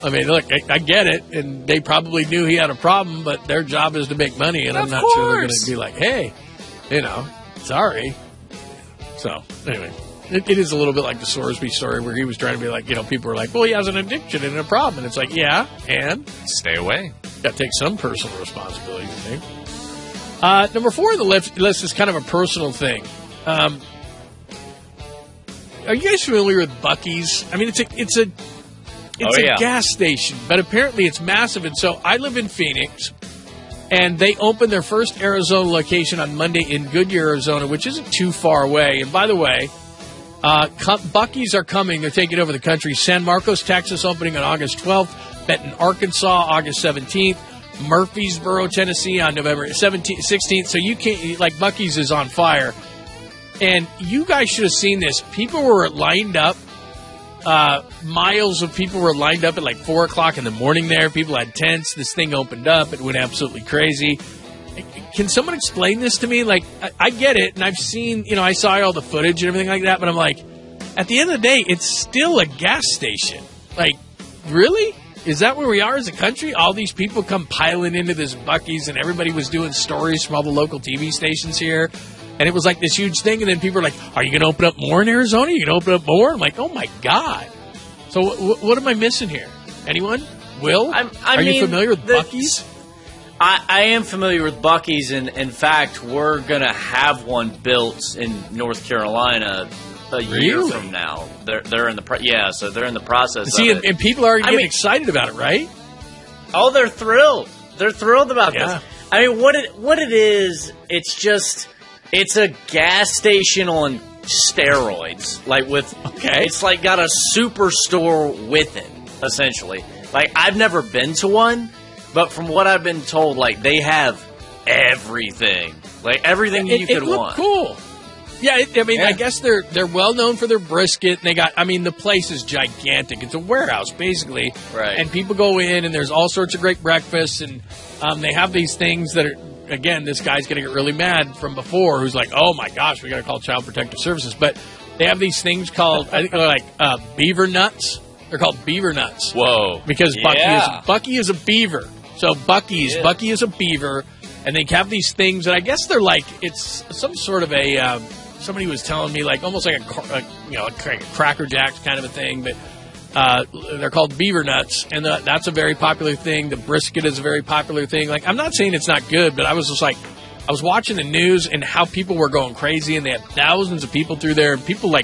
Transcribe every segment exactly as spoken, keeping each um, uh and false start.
I mean, look, I, I get it, and they probably knew he had a problem, but their job is to make money, and Of I'm not course. sure they're going to be like, hey, you know, sorry. So, anyway, it, it is a little bit like the Sorsby story where he was trying to be like, you know, people were like, well, he has an addiction and a problem. And it's like, yeah, and? Stay away. Got to take some personal responsibility, I think. Uh, number four on the list, list is kind of a personal thing. Um, are you guys familiar with Buc-ee's? I mean, it's a it's a it's Oh, a yeah. gas station, but apparently it's massive. And so I live in Phoenix, and they opened their first Arizona location on Monday in Goodyear, Arizona, which isn't too far away. And by the way, uh, Buc-ee's are coming. They're taking over the country. San Marcos, Texas, opening on August twelfth. Benton, Arkansas, August seventeenth. Murfreesboro, Tennessee on November seventeenth, sixteenth. So you can't, like, Buc-ee's is on fire. And you guys should have seen this. People were lined up. Uh, miles of people were lined up at like four o'clock in the morning there. People had tents. This thing opened up. It went absolutely crazy. Can someone explain this to me? Like, I, I get it, and I've seen, you know, I saw all the footage and everything like that, but I'm like, at the end of the day, it's still a gas station. Like, really? Is that where we are as a country? All these people come piling into this Buc-ee's, and everybody was doing stories from all the local T V stations here. And it was like this huge thing, and then people were like, are you going to open up more in Arizona? Are you going to open up more? I'm like, oh, my God. So w- w- what am I missing here? Anyone? Will? I'm, I are mean, you familiar with the, Buc-ee's? I, I am familiar with Buc-ee's, and in fact, we're going to have one built in North Carolina a year Really? from now. They're they're in the pro- yeah, so they're in the process. See, of and, it. and people are I getting mean- excited about it, right? Oh, they're thrilled. They're thrilled about Yeah. this. I mean, what it what it is, it's just it's a gas station on steroids. Like with Okay. it's like got a superstore with it, essentially. Like I've never been to one, but from what I've been told, like they have everything. Like everything It, you it could looked want. cool. Yeah, it, I mean, Yeah. I guess they're they're well known for their brisket. And they got, I mean, the place is gigantic. It's a warehouse basically, Right. And people go in, and there's all sorts of great breakfasts, and um, they have these things that are. Again, this guy's going to get really mad from before. Who's like, "Oh my gosh, we got to call Child Protective Services." But they have these things called, I think they're like uh, beaver nuts. They're called beaver nuts. Whoa. Because Bucky Yeah. is Bucky is a beaver. So Bucky's Yeah. Bucky is a beaver, and they have these things that I guess they're like it's some sort of a um, somebody was telling me like almost like a, cr- a you know like a Cracker Jacks kind of a thing, but uh, they're called beaver nuts, and the, that's a very popular thing. The brisket is a very popular thing. Like I'm not saying it's not good, but I was just like I was watching the news and how people were going crazy, and they had thousands of people through there, and people like.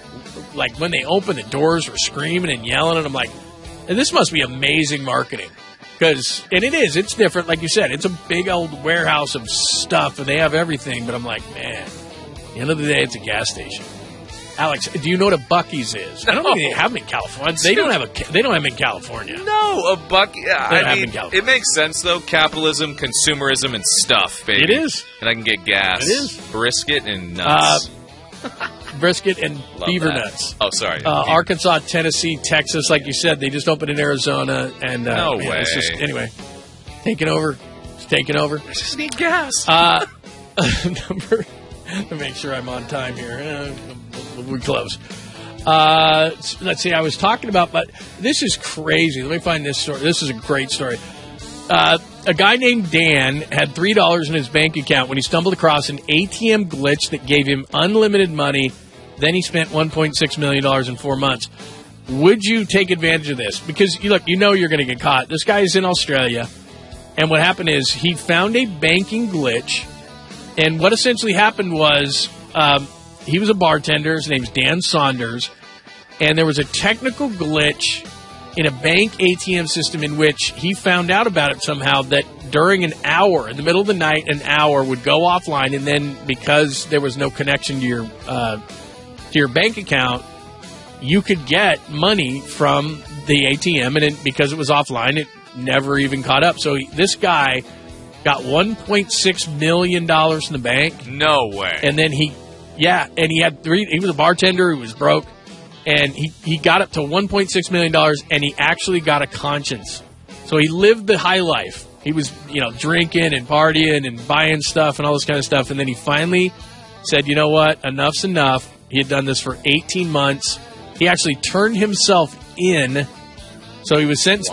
Like when they opened the doors were screaming and yelling, and I'm like, this must be amazing marketing. Because, and it is, it's different. Like you said, it's a big old warehouse of stuff, and they have everything. But I'm like, man, at the end of the day, it's a gas station. Alex, do you know what a Buc-ee's is? I don't think they have them in California. They don't have a. They don't have them in California. No, a buck. Yeah, They don't I have mean, in California. it makes sense though. Capitalism, consumerism, and stuff, baby. It is. And I can get gas. It is. Brisket and nuts. Brisket and Love beaver that. nuts. Oh, sorry. Uh, Beaver- Arkansas, Tennessee, Texas, like you said, they just opened in Arizona, and uh, No man, it's just way. anyway, taking over, it's taking over. I just need gas. Uh, number, to make sure I'm on time here. Uh, we close. Uh, let's see. I was talking about, but this is crazy. Let me find this story. This is a great story. Uh, a guy named Dan had three dollars in his bank account when he stumbled across an A T M glitch that gave him unlimited money. Then he spent one point six million dollars in four months. Would you take advantage of this? Because you look, you know you're going to get caught. This guy is in Australia, and what happened is he found a banking glitch. And what essentially happened was um, he was a bartender. His name's Dan Saunders. And there was a technical glitch in a bank A T M system in which he found out about it somehow that during an hour, in the middle of the night, an hour would go offline. And then because there was no connection to your, uh, to your bank account, you could get money from the A T M. And it, because it was offline, it never even caught up. So he, this guy got one point six million dollars in the bank. No way. And then he, yeah, and he had three, he was a bartender, he was broke, and he, he got up to one point six million dollars, and he actually got a conscience. So he lived the high life. He was, you know, drinking and partying and buying stuff and all this kind of stuff, and then he finally said, you know what, enough's enough. He had done this for eighteen months. He actually turned himself in So he was sentenced